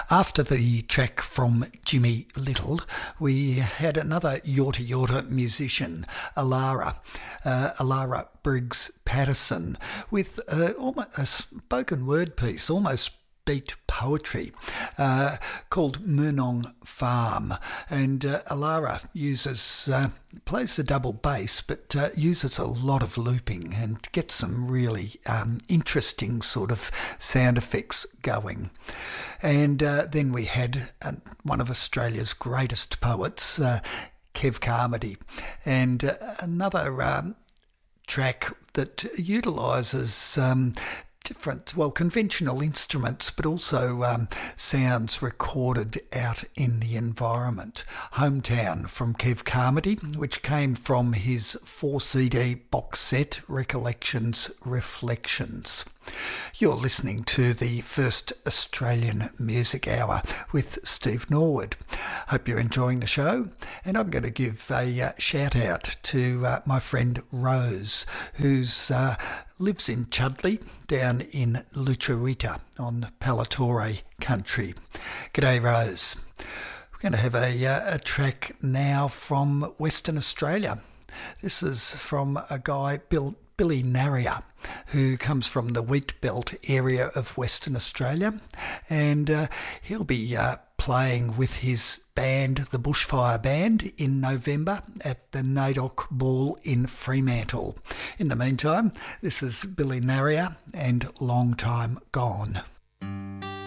After the track from Jimmy Little, we had another Yorta Yorta musician, Alara Briggs Patterson, with almost a spoken word piece, almost beat poetry, called Murnong Farm. And Alara plays the double bass, but uses a lot of looping and gets some really interesting sort of sound effects going. And then we had one of Australia's greatest poets, Kev Carmody, and another track that utilises different, conventional instruments, but also sounds recorded out in the environment. Hometown from Kev Carmody, which came from his 4-CD box set, Recollections, Reflections. You're listening to the first Australian Music Hour with Steve Norwood. Hope you're enjoying the show, and I'm going to give a shout out to my friend Rose, who's lives in Chudley down in Lucerita on Palatore country. G'day, Rose. We're going to have a track now from Western Australia. This is from a guy, Billy Narrier, who comes from the Wheat Belt area of Western Australia, and he'll be playing with his band, the Bushfire Band, in November at the NAIDOC Ball in Fremantle. In the meantime, this is Billy Narrier and Long Time Gone.